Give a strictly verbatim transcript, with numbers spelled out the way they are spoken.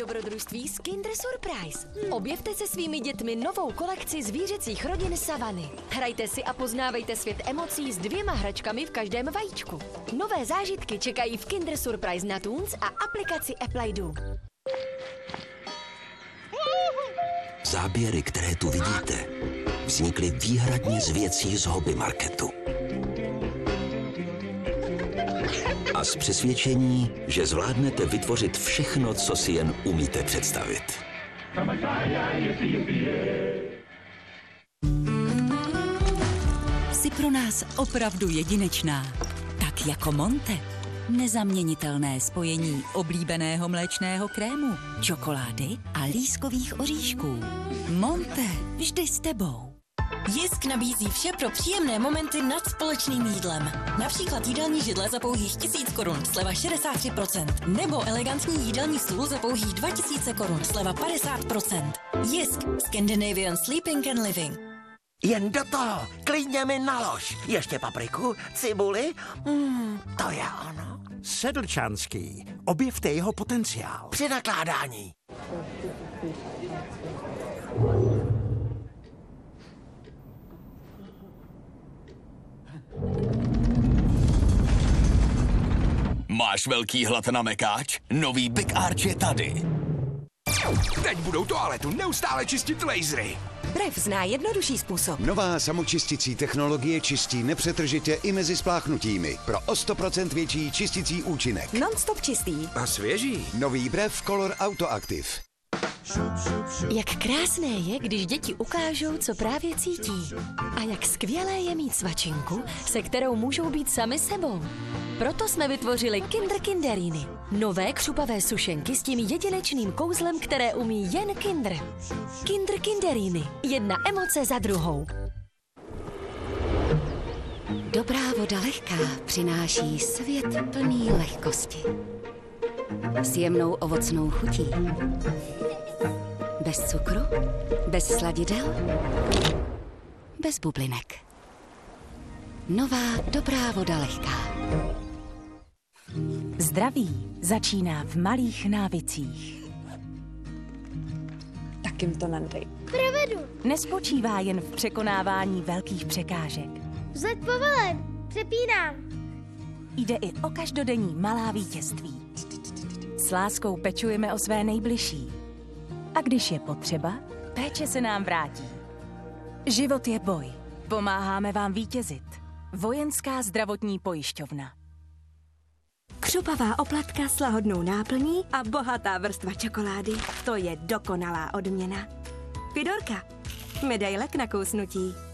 dobrodružství z Kinder Surprise. Objevte se svými dětmi novou kolekci zvířecích rodin Savany. Hrajte si a poznávejte svět emocí s dvěma hračkami v každém vajíčku. Nové zážitky čekají v Kinder Surprise na Toons a aplikaci Apple I D. Záběry, které tu vidíte, vznikly výhradně z věcí z hobby marketu. A z přesvědčení, že zvládnete vytvořit všechno, co si jen umíte představit. Jsi pro nás opravdu jedinečná. Tak jako Monte. Nezaměnitelné spojení oblíbeného mléčného krému, čokolády a lískových oříšků. Monte, vždy s tebou. Jisk nabízí vše pro příjemné momenty nad společným jídlem. Například jídelní židle za pouhých tisíc korun, sleva šedesát tři procent. Nebo elegantní jídelní stůl za pouhých dva tisíce korun, sleva padesát procent. Jisk, Scandinavian Sleeping and Living. Jen do toho, klidně mi nalož. Ještě papriku, cibuli, mm, to je ono. Sedlčanský, objevte jeho potenciál. Při nakládání. Máš velký hlad na mekáč? Nový Big Arch je tady. Teď budou toaletu neustále čistit lasery. Brev zná jednodušší způsob. Nová samočisticí technologie čistí nepřetržitě i mezi spláchnutími. Pro o sto procent větší čisticí účinek. Non-stop čistý. A svěží. Nový Brev Color Autoactive. Jak krásné je, když děti ukážou, co právě cítí. A jak skvělé je mít svačinku, se kterou můžou být sami sebou. Proto jsme vytvořili Kinder Kinderíny. Nové křupavé sušenky s tím jedinečným kouzlem, které umí jen Kinder. Kinder Kinderíny. Jedna emoce za druhou. Dobrá voda lehká přináší svět plný lehkosti. S jemnou ovocnou chutí. Bez cukru, bez sladidel, bez bublinek. Nová dobrá voda lehká. Zdraví začíná v malých návicích. Tak jim to nadej. Provedu. Nespočívá jen v překonávání velkých překážek. Vzlet povelen. Přepínám. Jde i o každodenní malá vítězství. S láskou pečujeme o své nejbližší. A když je potřeba, péče se nám vrátí. Život je boj. Pomáháme vám vítězit. Vojenská zdravotní pojišťovna. Křupavá oplatka s lahodnou náplní a bohatá vrstva čokolády. To je dokonalá odměna. Fidorka. Medailek na kousnutí.